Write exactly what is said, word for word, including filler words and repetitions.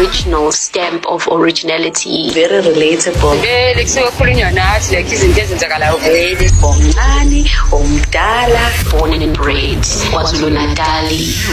original stamp of originality. Very relatable. Eh, lekukhulunywa nathi like izinto ezenzakalayo vele. Omncane, omdala, Born and bred, KwaZulu Natal,